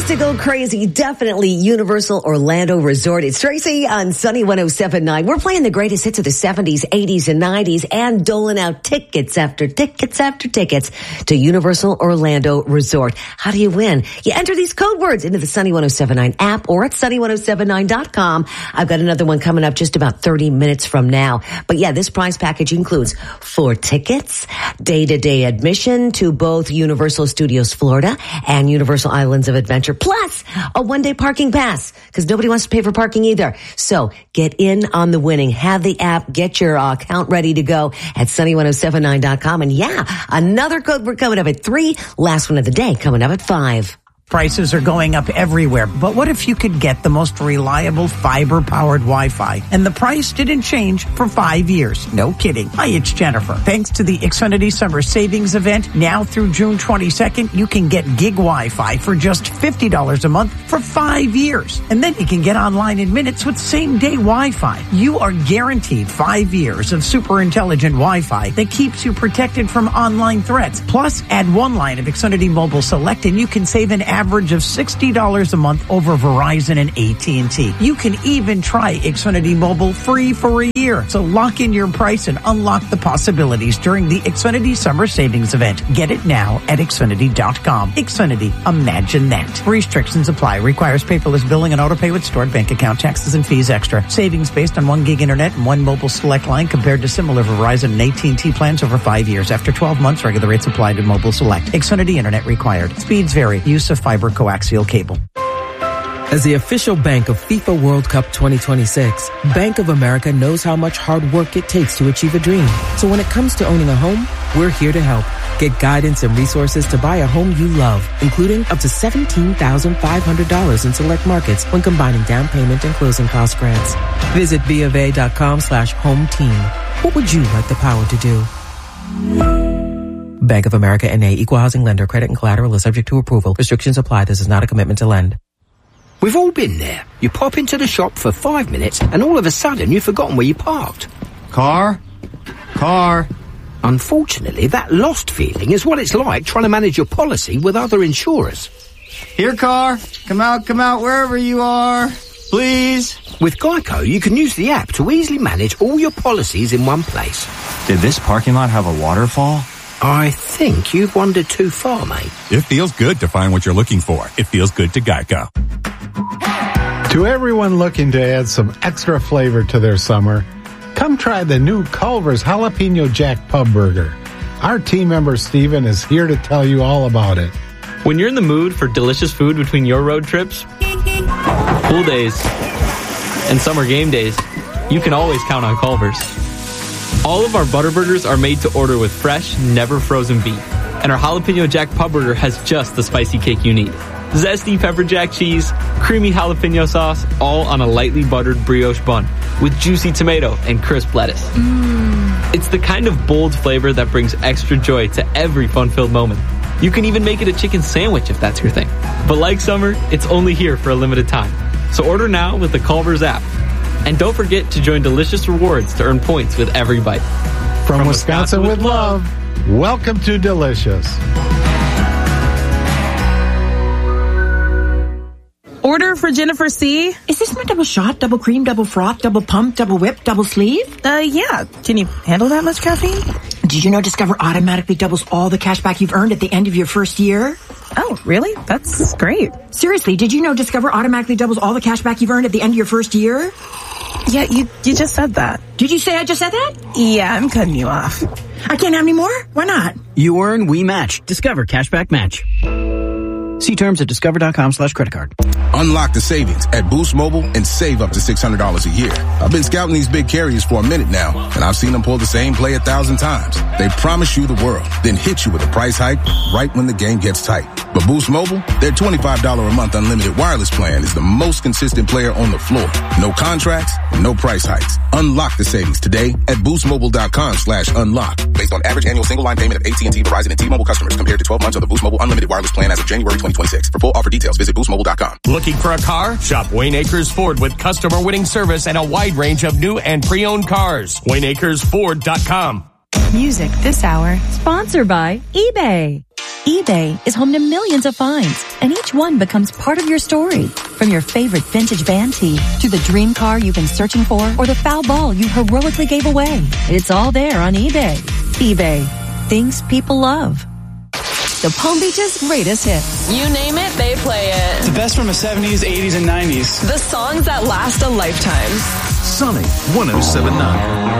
to go crazy, definitely Universal Orlando Resort. It's Tracy on Sunny 107.9. We're playing the greatest hits of the 70s, 80s, and 90s and doling out tickets after tickets after tickets to Universal Orlando Resort. How do you win? You enter these code words into the Sunny 107.9 app or at sunny1079.com. I've got another one coming up just about 30 minutes from now. But yeah, this prize package includes 4 tickets, day-to-day admission to both Universal Studios Florida and Universal Islands of Adventure, plus a one-day parking pass, because nobody wants to pay for parking either. So get in on the winning. Have the app. Get your account ready to go at sunny1079.com. And yeah, another code word coming up at 3. Last one of the day coming up at 5. Prices are going up everywhere, but what if you could get the most reliable fiber-powered Wi-Fi and the price didn't change for 5 years? No kidding. Hi, it's Jennifer. Thanks to the Xfinity Summer Savings Event, now through June 22nd, you can get gig Wi-Fi for just $50 a month for 5 years. And then you can get online in minutes with same-day Wi-Fi. You are guaranteed 5 years of super intelligent Wi-Fi that keeps you protected from online threats. Plus, add 1 line of Xfinity Mobile Select and you can save an average of $60 a month over Verizon and AT&T. You can even try Xfinity Mobile free for a year. So lock in your price and unlock the possibilities during the Xfinity Summer Savings Event. Get it now at Xfinity.com. Xfinity, imagine that. Restrictions apply. Requires paperless billing and autopay with stored bank account, taxes and fees extra. Savings based on 1 gig internet and 1 mobile select line compared to similar Verizon and AT&T plans over 5 years. After 12 months, regular rates apply to mobile select. Xfinity internet required. Speeds vary. Use of fiber coaxial cable. As the official bank of FIFA World Cup 2026, Bank of America knows how much hard work it takes to achieve a dream. So when it comes to owning a home, we're here to help. Get guidance and resources to buy a home you love, including up to $17,500 in select markets when combining down payment and closing cost grants. Visit BofA.com/home team. What would you like the power to do? Bank of America N.A. Equal Housing Lender. Credit and collateral is subject to approval. Restrictions apply. This is not a commitment to lend. We've all been there. You pop into the shop for 5 minutes and all of a sudden you've forgotten where you parked. Car. Unfortunately, that lost feeling is what it's like trying to manage your policy with other insurers. Here, car. Come out, wherever you are. Please. With Geico, you can use the app to easily manage all your policies in one place. Did this parking lot have a waterfall? I think you've wandered too far, mate. It feels good to find what you're looking for. It feels good to Geico. To everyone looking to add some extra flavor to their summer, come try the new Culver's Jalapeno Jack Pub Burger. Our team member Steven is here to tell you all about it. When you're in the mood for delicious food between your road trips, pool days, and summer game days, you can always count on Culver's. All of our butter burgers are made to order with fresh, never frozen beef. And our Jalapeno Jack Pub Burger has just the spicy kick you need. Zesty pepper jack cheese, creamy jalapeno sauce, all on a lightly buttered brioche bun with juicy tomato and crisp lettuce. It's the kind of bold flavor that brings extra joy to every fun-filled moment. You can even make it a chicken sandwich if that's your thing. But like summer, it's only here for a limited time. So order now with the Culver's app. And don't forget to join Delicious Rewards to earn points with every bite. From Wisconsin with love, welcome to Delicious. Order for Jennifer C. Is this my double shot, double cream, double froth, double pump, double whip, double sleeve? Yeah. Can you handle that much caffeine? Did you know Discover automatically doubles all the cash back you've earned at the end of your first year? Oh, really? That's great. Seriously, did you know Discover automatically doubles all the cash back you've earned at the end of your first year? Yeah, you just said that. Did you say I just said that? Yeah, I'm cutting you off. I can't have any more? Why not? You earn, we match. Discover Cashback Match. See terms at discover.com/creditcard. Unlock the savings at Boost Mobile and save up to $600 a year. I've been scouting these big carriers for a minute now, and I've seen them pull the same play 1,000 times. They promise you the world, then hit you with a price hike right when the game gets tight. But Boost Mobile, their $25 a month unlimited wireless plan is the most consistent player on the floor. No contracts, no price hikes. Unlock the savings today at boostmobile.com/unlock. Based on average annual single line payment of AT&T, Verizon, and T-Mobile customers compared to 12 months of the Boost Mobile unlimited wireless plan as of January 2026. For full offer details, visit boostmobile.com. Looking for a car? Shop Wayne Acres Ford with customer winning service and a wide range of new and pre-owned cars. WayneAkersFord.com. Music this hour. Sponsored by eBay. eBay is home to millions of finds, and each one becomes part of your story. From your favorite vintage band tee to the dream car you've been searching for or the foul ball you heroically gave away. It's all there on eBay. eBay. Things people love. The Palm Beach's greatest hits. You name it, they play it. The best from the 70s, 80s, and 90s. The songs that last a lifetime. Sunny 107.9.